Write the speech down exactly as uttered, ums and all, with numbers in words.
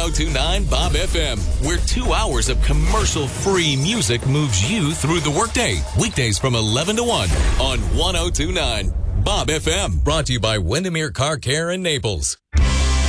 ten twenty-nine Bob F M, where two hours of commercial-free music moves you through the workday. Weekdays from eleven to one on ten twenty-nine Bob F M. Brought to you by Windermere Car Care in Naples.